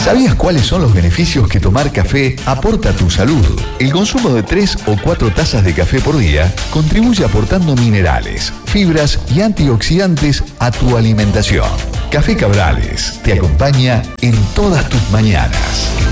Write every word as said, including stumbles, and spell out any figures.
¿Sabías cuáles son los beneficios que tomar café aporta a tu salud? El consumo de tres o cuatro tazas de café por día contribuye aportando minerales, fibras y antioxidantes a tu alimentación. Café Cabrales te acompaña en todas tus mañanas.